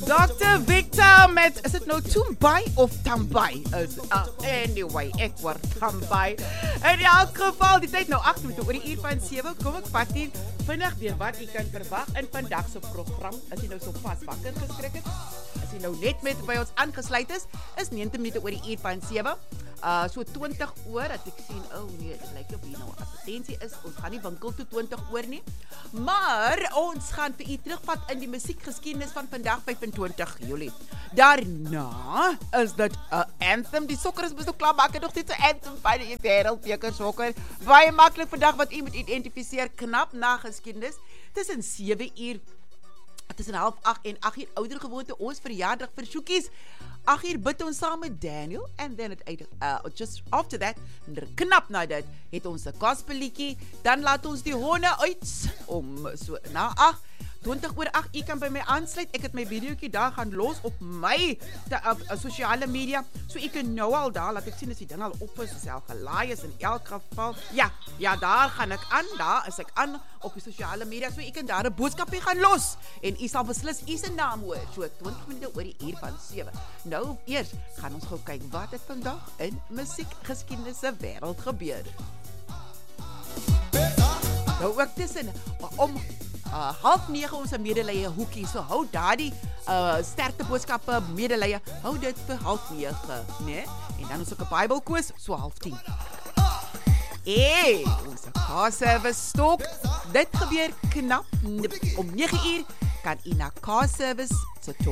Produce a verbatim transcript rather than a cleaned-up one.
dokter Victor met, is het nou Toombai of Tambai? Is, uh, anyway, ek word Tambai. In elk geval, die tyd nou agt minute oor die uur van sewe, kom ek vat hier vinnig weer wat jy kan verwag in vandag se program. As jy nou so vas wakker geskrik het, as jy nou net met by ons aangesluit is, is negen minute oor die uur van sewe. Uh, so twintig oor, dat ek sien, oh nee, het lyk of hier nou advertensie is, ons gaan nie winkel toe twintig oor nie, maar ons gaan vir u terugvat in die musiekgeskiedenis van vandag vyfentwintig Julie. Daarna is dit 'n uh, anthem, die sokker is bes nou klaar, maak het nog steeds 'n anthem by die wêreldbeker sokker, baie maklik vandag wat u moet identifiseer, knap na geskiedenis, tussen sewe uur, tussen half agt en agt uur ouder gewoonte, ons verjaardag versoekies, agt uur bid ons saam met Daniel, and then it, uh, just after that, knap na dit, het ons 'n gospelliedjie, dan laat ons die honde uit, om so na agt, twintig oor agt, u kan by my aansluit, ek het my videoetjie daar gaan los op my te, uh, uh, sosiale media, so u kan nou al daar, laat ek sien as die ding al op is, as hy al gelaai is in elk geval, ja, ja, daar gaan ek aan, daar is ek aan, op die sosiale media, so u kan daar 'n boodskapie gaan los, en u sal beslis u se naam hoor, so twintig minute oor die uur van sewe. Nou, eers gaan ons gou kyk wat het vandag in musiekgeskiedenis se wêreld gebeur. Nou ook tussen, om uh, half nege ons medelee hoekie, so hou daardie uh, sterkte boodskappe medelee, hou dit vir half nege, nee? En dan ons ook 'n Bybelkoos, so half tien. Hey, ons K-service stok, dit gebeur knap, om nege uur, kan u na K-service se